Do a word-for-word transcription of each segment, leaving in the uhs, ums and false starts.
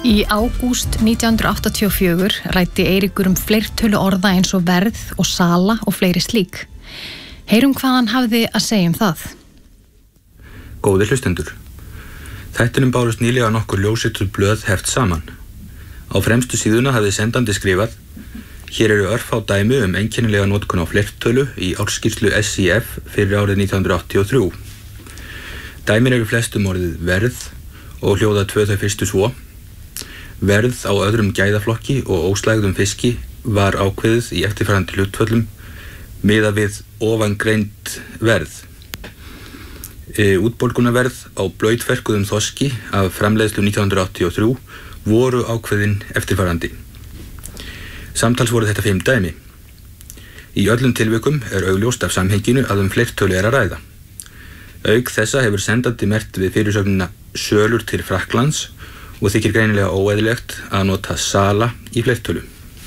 Í ágúst nítján hundruð áttatíu og fjögur ræddi Eiríkur um fleirtölu orða eins og verð og sala og fleiri slík. Heyrum hvað hann hafði að segja um það. Góðir hlustendur. Þættinum bárust nýlega nokkur ljósrituð blöð heft saman. Á fremstu síðuna hafði sendandi skrifað: Hér eru örfá dæmi um einkennilega notkun á fleirtölu í ársskýrslu S I F fyrir árið nítján hundruð áttatíu og þrjú. Dæmin eru flestum orðið verð og hljóða tvö þau fyrstu svo: Verð á öðrum gæðaflokki og óslægðum fiski var ákveðið í eftirfarandi hlutföllum miðað við ofangreind verð. E, útborgunarverð á blautverkuðum þorski af framleiðslu nítján hundruð áttatíu og þrjú voru ákveðin eftirfarandi. Samtals voru þetta fimm dæmi. Í öllum tilvikum er augljóst af samhenginu að um fleirtölu er að ræða. Auk þessa hefur sendandi merkt við fyrirsögnina sölur til Frakklands og þykir greinilega óeðlilegt að nota sala í fleirtölu.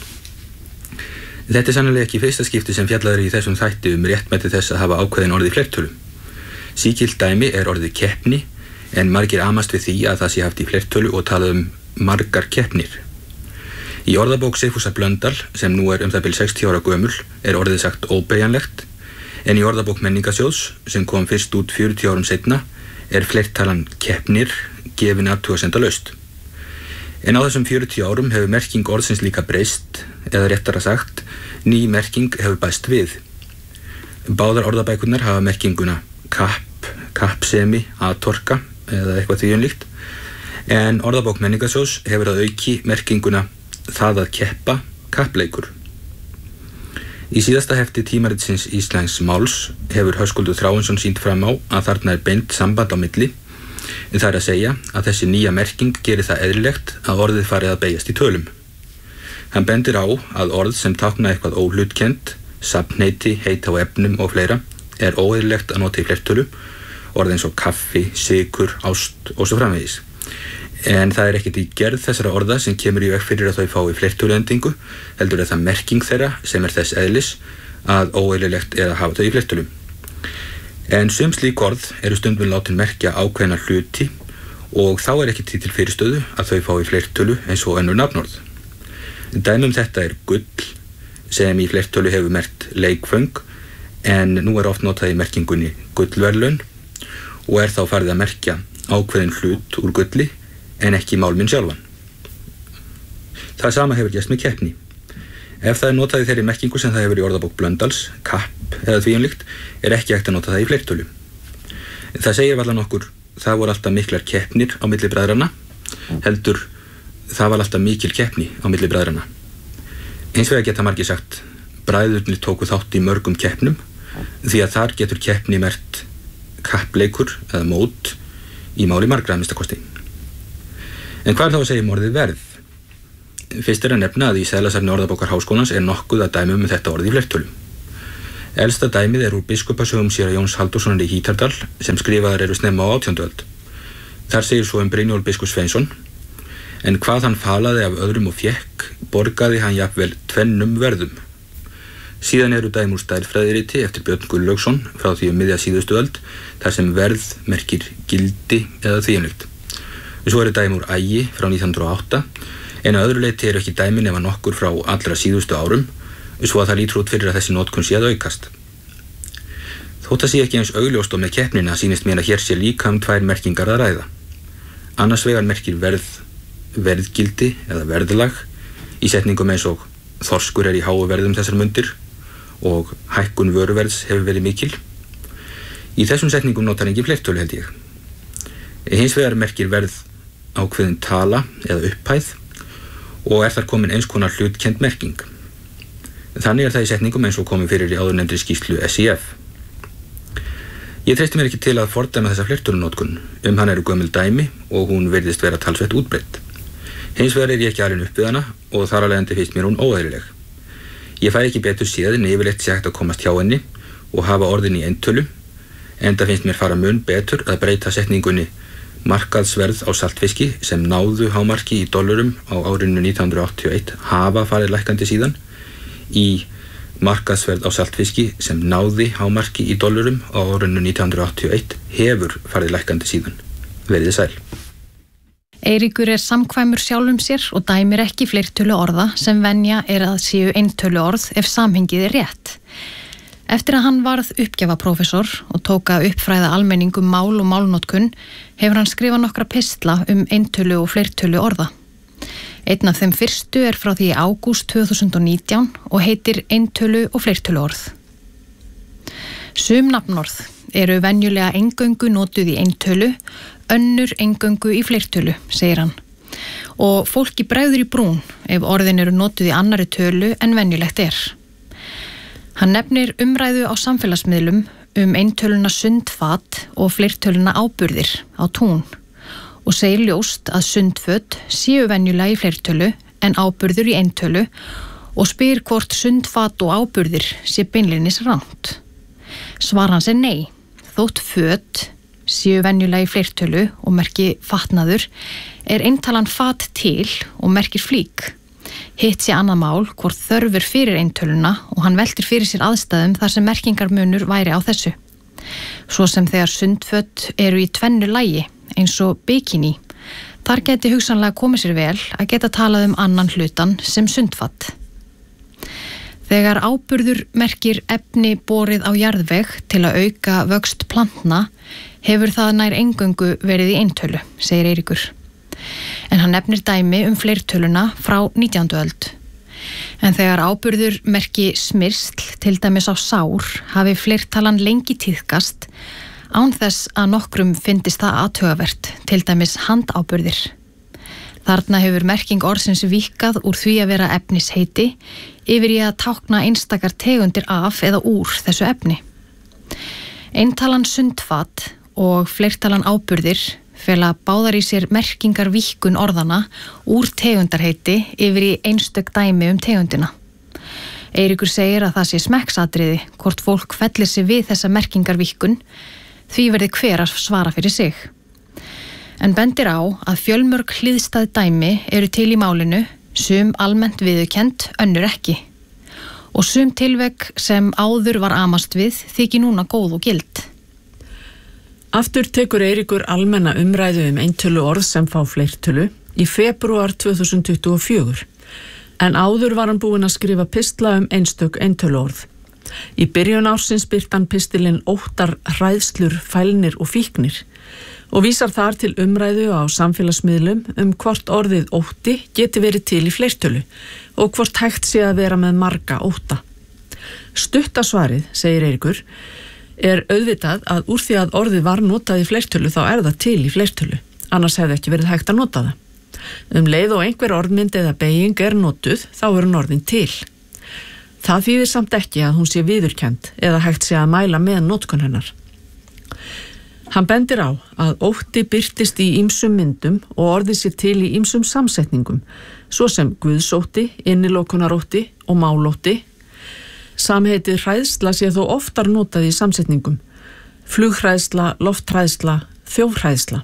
Þetta er sannlega ekki fyrsta skipti sem fjallaður í þessum þætti um réttmæti þess að hafa ákveðin orðið í fleirtölu. Sígilt dæmi er orðið keppni, en margir amast við því að það sé haft í fleirtölu og talað um margar keppnir. Í orðabók Sigfúsar Blöndal, sem nú er um það bil sextíu ára gömul, er orðið sagt óbeygjanlegt, en í orðabók Menningarsjóðs, sem kom fyrst út fjörutíu árum seinna, er fleirtalan keppnir gefin athugasemdalaust. En á þessum fjörutíu árum hefur merking orðsins líka breyst, eða réttara sagt, ný merking hefur bæst við. Báðar orðabækurnar hafa merkinguna kapp, kappsemi, atorka eða eitthvað því um líkt, en orðabók Menningarsjóðs hefur að auki merkinguna það að keppa, kappleikur. Í síðasta hefti tímaritsins Íslensks máls hefur Höskuldur Þráinsson sýnt fram á að þarna er beint samband á milli. Það er að segja að þessi nýja merking gerir það eðlilegt að orðið farið að beygjast í tölum. Hann bendir á að orð sem tákna eitthvað óhlutkennt, safnheiti, heita á efnum og fleira, er óeðlilegt að nota í fleirtölu, orð eins og kaffi, sykur, ást og svo framvegis. En það er ekkert í gerð þessara orða sem kemur í veg fyrir að þau fái fleirtöluendingu, heldur er það merking þeirra sem er þess eðlis að óeðlilegt er að hafa þau í fleirtölu. En sum slík orð eru stundum látin merkja ákveðna hluti og þá er ekki til fyrirstöðu að þau fái fleirtölu eins og önnur nafnorð. Dæmi um þetta er gull, sem í fleirtölu hefur merkt leikföng, en nú er oft notað í merkingunni gullverðlaun og er þá farið að merkja ákveðin hlut úr gulli en ekki málminn sjálfan. Það sama hefur gerst með keppni. Ef það er notað í þeirri merkingu sem það hefur í orðabók Blöndals, kapp eða því um líkt, er ekki hægt að nota það í fleirtölu. Það segir varla nokkur, það voru alltaf miklar keppnir á milli bræðranna, heldur það var alltaf mikil keppni á milli bræðranna. Hins vegar geta margir sagt, bræðurnir tóku þátt í mörgum keppnum, því að þar getur keppni merkt kappleikur eða mót í máli margra að minnsta kosti. En hvað er þá að segja um orðið verð? Fyrst er að nefna að í seðlasafni Orðabókar Háskólans er nokkuð að dæmi um þetta orð í fleirtölu. Elsta dæmið er úr biskupasögum séra Jóns Halldórssonar í Hítardal sem skrifaðar eru snemma á átjándu öld. Þar segir svo um Brynjólf biskup Sveinsson: En hvað hann falaði af öðrum og fékk, borgaði hann jafnvel tvennum verðum. Síðan eru dæmi úr stærðfræðiriti eftir Björn Gunnlaugsson frá því um miðja síðustu öld, þar sem verð merkir gildi eða því um líkt. Svo eru dæmi úr Ægi frá nítján hundruð og átta, en að öðru leyti eru ekki dæmi nema nokkur frá allra síðustu árum, svo að það lítur út fyrir að þessi notkun sé að aukast. Þótt að sé ekki eins augljóst og með keppnina sýnist mér að hér sé líka um tvær merkingar að ræða. Annars vegar merkir verð, verðgildi eða verðlag í setningum eins og þorskur er í háu verðum þessar mundir og hækkun vöruverðs hefur verið mikil. Í þessum setningum notar engin fleirtölu held ég. Hins vegar merkir verð ákveðin tala eða upphæð og er þar komin eins konar hlutkend merking. Þannig er það í setningum eins og komið fyrir í áðurnefndri skýrslu S I F. Ég treysti mér ekki til að fordæma þessa fleirtölunotkun, um hann eru gömul dæmi og hún virðist vera talsvert útbreidd. Hins vegar er ég ekki alinn upp við hana og þar af leiðandi finnst mér hún óeðlileg. Ég fæ ekki betur séð en yfirleitt sé hægt að komast hjá henni og hafa orðin í eintölu, enda finnst mér fara mun betur að breyta setningunni markaðsverð á saltfiski sem náðu hámarki í dollurum á árinu nítján hundruð áttatíu og eitt hafa farið lækkandi síðan í markaðsverð á saltfiski sem náði hámarki í dollurum á árinu nítján hundruð áttatíu og eitt hefur farið lækkandi síðan. Verið sæl. Eiríkur er samkvæmur sjálfum sér og dæmir ekki fleirtölu orða sem venja er að séu eintölu orð ef samhengið er rétt. Eftir að hann varð uppgjafaprófessor og tók að uppfræða almenningum mál og málnotkun hefur hann skrifað nokkra pistla um eintölu og fleirtölu orða. Einn af þeim fyrstu er frá því í ágúst tvö þúsund og nítján og heitir Eintölu og fleirtölu orð. Sum nafnorð eru venjulega eingöngu notuð í eintölu, önnur eingöngu í fleirtölu, segir hann. Og fólki bregður í brún ef orðin eru notuð í annari tölu en venjulegt er. Hann nefnir umræðu á samfélagsmiðlum um eintöluna sundfat og fleirtöluna áburðir á tún og segir ljóst að sundföt séu venjulega í fleirtölu en áburður í eintölu og spyr hvort sundfat og áburðir sé beinlínis rangt. Svar hans er nei, þótt föt séu venjulega í fleirtölu og merki fatnaður er eintalan fat til og merkir flík. Hitt sé annað mál hvort þörfur fyrir eintöluna og hann veltir fyrir sér aðstæðum þar sem merkingarmunur væri á þessu. Svo sem þegar sundföt eru í tvennu lagi eins og bikini, þar geti hugsanlega komið sér vel að geta talað um annan hlutan sem sundfatt. Þegar áburður merkir efni borið á jarðveg til að auka vöxt plantna hefur það nær eingöngu verið í eintölu, segir Eiríkur. En hann nefnir dæmi um fleirtöluna frá nítjándu öld. En þegar áburður merki smyrsl, til dæmis á sár, hafi fleirtalan lengi tíðkast án þess að nokkrum fyndist það athugavert, til dæmis handáburðir. Þarna hefur merking orðsins víkkað úr því að vera efnisheiti yfir í að tákna einstakar tegundir af eða úr þessu efni. Eintalan sundfat og fleirtalan áburðir fela báðar í sér merkingar víkkun orðana úr tegundarheiti yfir í einstök dæmi um tegundina. Eiríkur segir að það sé smekksatriði hvort fólk fellir sig við þessa merkingar víkkun, því verði hver að svara fyrir sig. En bendir á að fjölmörg hliðstæð dæmi eru til í málinu, sum almennt viðurkennd, önnur ekki. Og sum tilvik sem áður var amast við þykir núna góð og gild. Aftur tekur Eiríkur almenna umræðu um eintölu orð sem fá fleirtölu í febrúar tvö þúsund tuttugu og fjögur, en áður var hann búinn að skrifa pistla um einstök eintölu orð. Í byrjun ársins birt hann pistilinn Óttar, hræðslur, fælnir og fíknir og vísar þar til umræðu á samfélagsmiðlum um hvort orðið ótti geti verið til í fleirtölu og hvort hægt sé að vera með marga ótta. Stutta svarið, segir Eiríkur, er auðvitað að úr því að orðið var notað í fleirtölu þá er það til í fleirtölu, annars hefði ekki verið hægt að nota það. Um leið og einhver orðmynd eða beyging er notuð þá er hún orðin til. Það þýðir samt ekki að hún sé viðurkennd eða hægt sé að mæla með notkun hennar. Hann bendir á að ótti birtist í ýmsum myndum og orðið sé til í ýmsum samsetningum, svo sem guðsótti, innilokunarótti og málótti. Samheitið hræðsla sé þó oftar notað í samsetningum, flughræðsla, lofthræðsla, þjófhræðsla.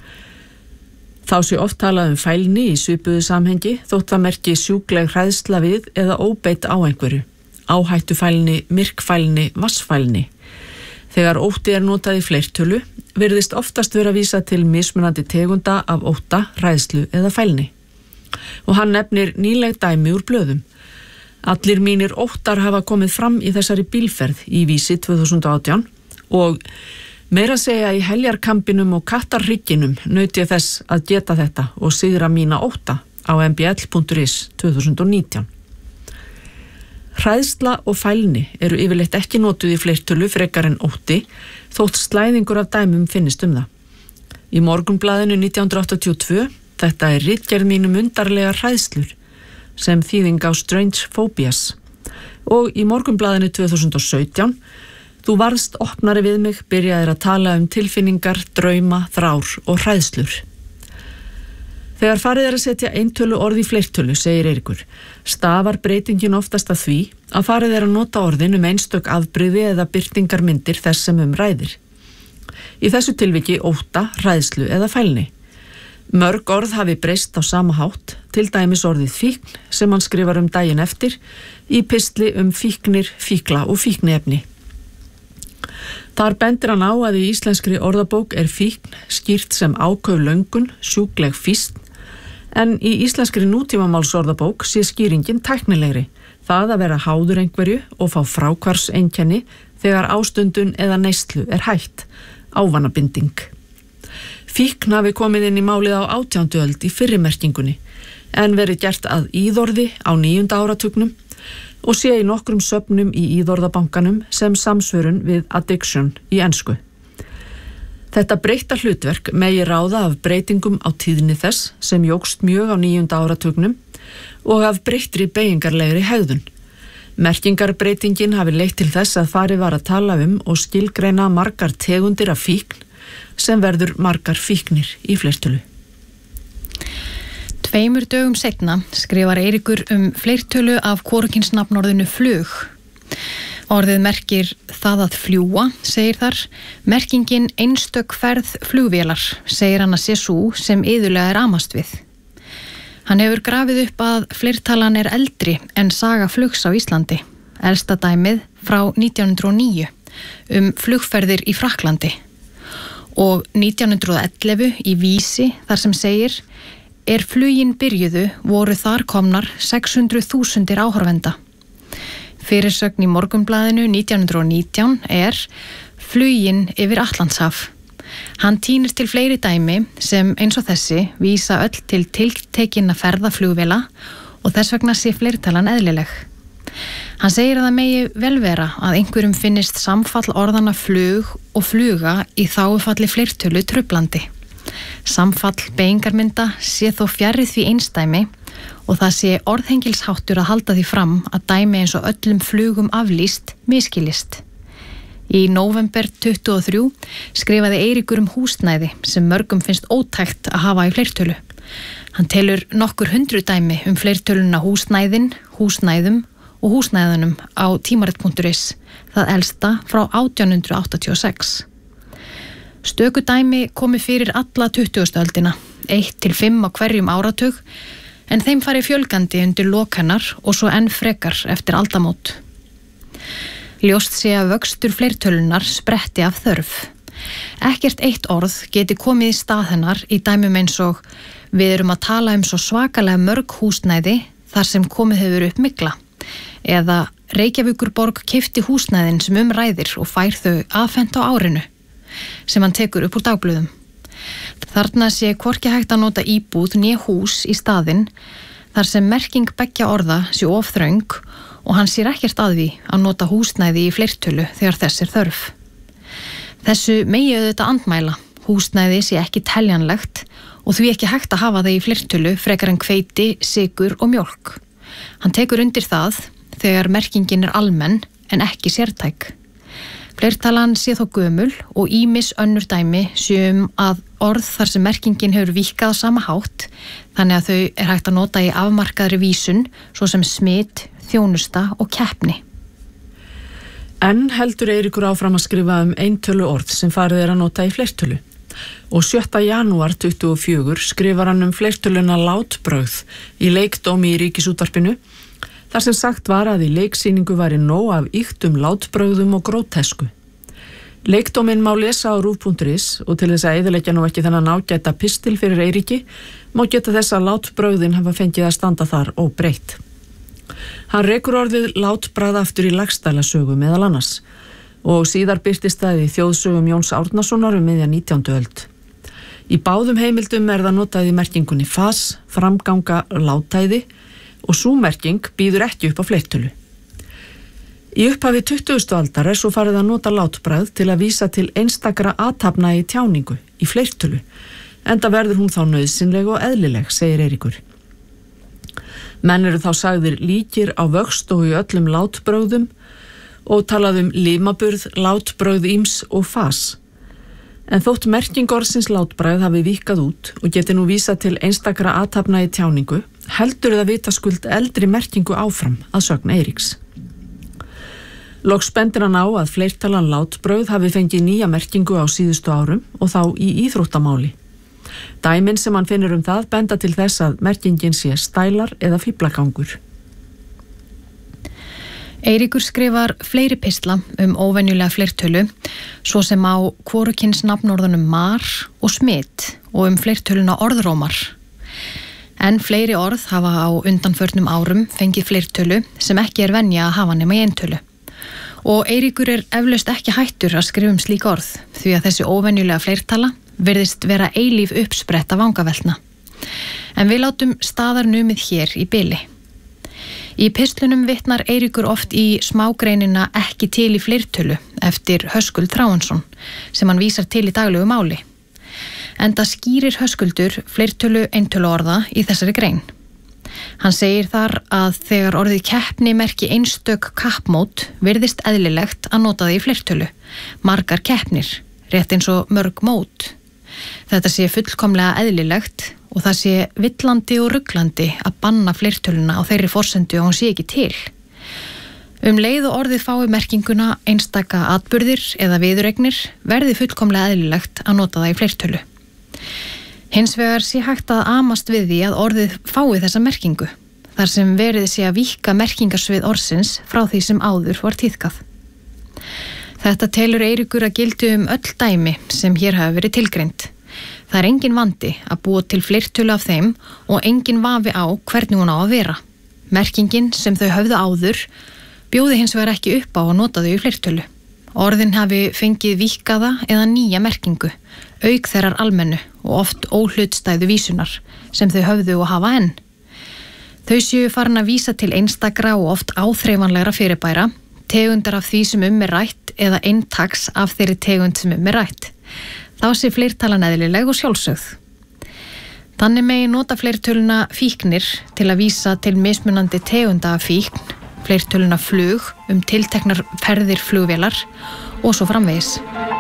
Þá sé oft talað um fælni í svipuðu samhengi þótt það merki sjúkleg hræðsla við eða óbeit á einhverju, áhættufælni, myrkfælni, vassfælni. Þegar ótti er notað í fleirtölu virðist oftast vera vísað til mismunandi tegunda af ótta, hræðslu eða fælni. Og hann nefnir nýleg dæmi úr blöðum. Allir mínir óttar hafa komið fram í þessari bílferð í Vísi tvö þúsund og átján og meira að segja í heljarkampinum og kattarhrygginum naut ég þess að geta þetta og sigra mína ótta á m b l punktur is tvö þúsund og nítján. Hræðsla og fælni eru yfirleitt ekki notuð í fleirtölu frekar en ótti, þótt slæðingur af dæmum finnist um það. Í Morgunblaðinu nítján hundruð áttatíu og tvö, þetta er ritgerð mínum undarlega hræðslur, sem þýðing á Strange Phobias, og í Morgunblaðinu tvö þúsund og sautján, þú varðst opnari við mig, byrjaðir að tala um tilfinningar, drauma, þrár og hræðslur. Þegar farið er að setja eintölu orð í fleirtölu, segir Eiríkur, stafar breytingin oftast að því að farið er að nota orðin um einstök afbrigði eða birtingarmyndir þess sem um ræðir. Í þessu tilviki ótta, hræðslu eða fælni. Mörg orð hafi breyst á sama hátt, til dæmis orðið fíkn sem hann skrifar um daginn eftir í pistli um fíknir, fíkla og fíkniefni. Þar bendir hann á að í íslenskri orðabók er fíkn skýrt sem áköf löngun, sjúkleg físn, en í íslenskri nútímamálsorðabók sé skýringin tæknilegri, það að vera háður einhverju og fá fráhvarfseinkenni þegar ástundun eða neyslu er hætt, ávanabinding. Fíkn hafi komið inn í málið á átjándu öld í fyrri merkingunni, en verið gert að íðorði á níunda áratugnum og sé í nokkrum söfnum í íðorðabankanum sem samsvörun við addiction í ensku. Þetta breytta hlutverk megi ráða af breytingum á tíðni þess sem jókst mjög á níunda áratugnum og af breyttri beygingarlegri hegðun. Merkingarbreytingin hafi leitt til þess að farið var að tala um og skilgreina margar tegundir af fíkn sem verður margar fíknir í fleirtölu. Tveimur dögum seinna skrifar Eiríkur um fleirtölu af hvorugkynsnafnorðinu flug. Orðið merkir það að fljúa, segir þar. Merkingin einstök ferð flugvélar, segir hann að sé sú sem iðulega er amast við. Hann hefur grafið upp að fleirtalan er eldri en saga flugs á Íslandi, elsta dæmið frá nítján hundruð og níu, um flugferðir í Frakklandi. Og nítján hundruð og ellefu í Vísi þar sem segir: Er flugin byrjuðu voru þar komnar sex hundruð þúsundir áhorfenda. Fyrirsögn í Morgunblaðinu nítján hundruð og nítján er flugin yfir Atlantshaf. Hann tínir til fleiri dæmi sem eins og þessi vísa öll til tiltekinna ferða flugvéla og þess vegna sé fleirtalan eðlileg. Hann segir að það megi vel vera að einhverjum finnist samfall orðana flug og fluga í þágufalli fleirtölu truflandi. Samfall beygingarmynda sé þó fjarri því einsdæmi og það sé orðhengilsháttur að halda því fram að dæmi eins og öllum flugum aflýst miskilist. Í nóvember tuttugu og þrjú skrifaði Eiríkur um húsnæði sem mörgum finnst ótækt að hafa í fleirtölu. Hann telur nokkur hundruð dæmi um fleirtöluna húsnæðin, húsnæðum og húsnæðunum á tímarit punktur is, það elsta frá átján hundruð áttatíu og sex. Stöku dæmi komi fyrir alla tuttugustu öldina, eitt til fimm á hverjum áratug, en þeim fari fjölgandi undir lok hennar og svo enn frekar eftir aldamót. Ljóst sé að vöxtur fleirtölunar spretti af þörf. Ekkert eitt orð geti komið í stað hennar í dæmum eins og við erum að tala um svo svakalega mörg húsnæði þar sem komið hefur upp mygla, eða Reykjavíkurborg keypti húsnæðin sem um ræðir og fær þau afhent á árinu, sem hann tekur upp úr dagblöðum. Þarna sé hvorki hægt að nota íbúð né hús í staðinn þar sem merking beggja orða sé of þröng og hann sér ekkert að því að nota húsnæði í fleirtölu þegar þess er þörf. Þessu megi auðvitað andmæla, húsnæði sé ekki teljanlegt og því ekki hægt að hafa það í fleirtölu frekar en hveiti, sykur og mjólk. Hann tekur undir það þegar merkingin er almenn en ekki sértæk. Fleirtalan sé þó gömul og ýmis önnur dæmi séum að orð þar sem merkingin hefur víkkað á sama hátt, þannig að þau er hægt að nota í afmarkaðri vísun, svo sem smit, þjónusta og keppni. Enn heldur Eiríkur áfram að skrifa um eintölu orð sem farið er að nota í fleirtölu. Og sjötta janúar tuttugu og fjögur skrifar hann um fleirtöluna látbrögð í leikdómi í Ríkisútvarpinu, þar sem sagt var að í leiksýningu væri nóg af ýktum látbrögðum og grótesku. Leikdóminn má lesa á rúv punktur is og til þess að eyðileggja nú ekki þennan ágæta pistil fyrir Eiríki má geta þess að látbrögðin hafa fengið að standa þar óbreytt. Hann rekur orðið látbragð aftur í Laxdælasögu meðal annars og síðar birtist það í þjóðsögum Jóns Árnasonar um miðja nítjándu öld. Í báðum heimildum er það notað í merkingunni fas, framganga, látæði og sú merking býður ekki upp á fleirtölu. Í upphafi tuttugustu aldar er svo farið að nota látbragð til að vísa til einstakra athafna í tjáningu, í fleirtölu, enda verður hún þá nauðsynleg og eðlileg, segir Eiríkur. Menn eru þá sagðir líkir á vöxt og í öllum látbrögðum og talað um limaburð, látbrögð íms og fas. En þótt merking orðsins látbragð hafi víkkað út og geti nú vísa til einstakra athafna í tjáningu, heldur það vitaskuld eldri merkingu áfram að sögn Eiríks. Loks bendir hann á að fleirtalan látbrögð hafi fengið nýja merkingu á síðustu árum og þá í íþróttamáli. Dæmin sem hann finnur um það benda til þess að merkingin sé stælar eða fíflagangur. Eiríkur skrifar fleiri pistla um óvenjulega fleirtölu, svo sem á hvorugkyns nafnorðunum mar og smitt og um fleirtöluna orðrómar. En fleiri orð hafa á undanförnum árum fengið fleirtölu sem ekki er venja að hafa nema í eintölu. Og Eiríkur er eflaust ekki hættur að skrifa um slík orð, því að þessi óvenjulega fleirtala virðist vera eilíf uppspretta vangaveltna. En við látum staðar numið hér í bili. Í pistlunum vitnar Eiríkur oft í smágreinina ekki til í fleirtölu eftir Höskuld Þráinsson, sem hann vísar til í daglegu máli. Enda skýrir Höskuldur fleirtölu eintölu orða í þessari grein. Hann segir þar að þegar orðið keppni merki einstök kappmót virðist eðlilegt að nota það í fleirtölu, margar keppnir, rétt eins og mörg mót. Þetta sé fullkomlega eðlilegt og það sé villandi og ruglandi að banna fleirtöluna á þeirri forsendu og hún sé ekki til. Um leið og orðið fái merkinguna einstaka atburðir eða viðuregnir verði fullkomlega eðlilegt að nota það í fleirtölu. Hins vegar sé hægt að amast við því að orðið fái þessa merkingu, þar sem verið sé að víkka merkingarsvið orðsins frá því sem áður var tíðkað. Þetta telur Eiríkur að gildi um öll dæmi sem hér hafa verið tilgreind. Það er engin vandi að búa til fleirtölu af þeim og engin vafi á hvernig hún á að vera. Merkingin sem þau höfðu áður bjóði hins vegar ekki upp á að nota þau í fleirtölu. Orðin hafi fengið víkkaða eða nýja merkingu, auk þeirrar almennu og oft óhlutstæðu vísunar sem þau höfðu og hafa enn. Þau séu farin að vísa til einstakra og oft áþreifanlegra fyrirbæra, tegundar af því sem um er rætt eða eintaks af þeirri tegund sem um er rætt. Þá sé fleirtalan eðlileg og sjálfsögð. Þannig megi nota fleirtöluna fíknir til að vísa til mismunandi tegunda af fíkn, fleirtöluna flug um tilteknar ferðir flugvélar og svo framvegis.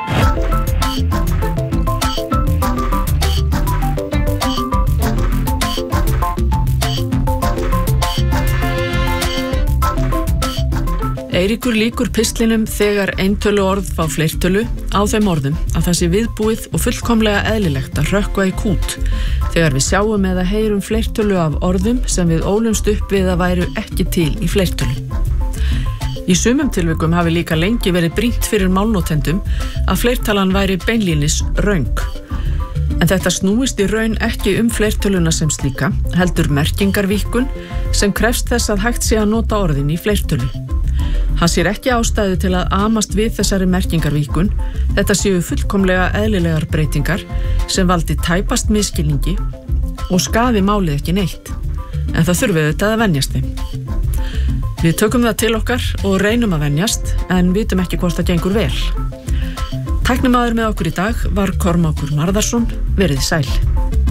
Eiríkur lýkur pistlinum þegar eintölu orð fá fleirtölu á þeim orðum að það sé viðbúið og fullkomlega eðlilegt að hrökkva í kút þegar við sjáum eða heyrum fleirtölu af orðum sem við ólumst upp við að væru ekki til í fleirtölu. Í sumum tilvikum hafi líka lengi verið brýnt fyrir málnotendum að fleirtalan væri beinlínis röng. En þetta snúist í raun ekki um fleirtöluna sem slíka, heldur merkingarvíkkun sem krefst þess að hægt sé að nota orðin í fleirtölu. Hann sér ekki ástæðu til að amast við þessari merkingarvíkkun, þetta séu fullkomlega eðlilegar breytingar sem valdi tæpast misskilningi og skaði málið ekki neitt, en það þurfi auðvitað að venjast þeim. Við tökum það til okkar og reynum að venjast, en vitum ekki hvort það gengur vel. Tæknimaður með okkur í dag var Kormákur Marðarsson, verið sæl.